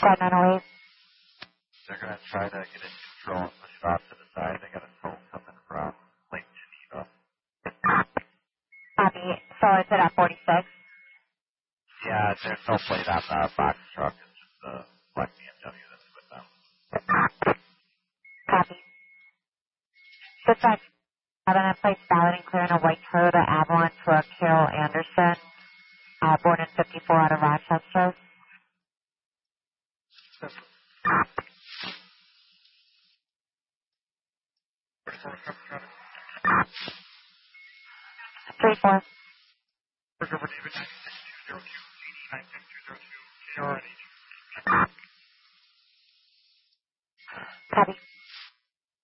908. They're going to try to get in control and push it off to the side. They got a tow coming from Lake Geneva. Copy. So is it at 46? Yeah, there's no plate on the box truck. It's just the black BMW that's with them. Copy. Dispatch, have an in-place ballot and clearing a white Toyota Avalon to a Carol Anderson, born in 54 out of Rochester. 3-4. Copy.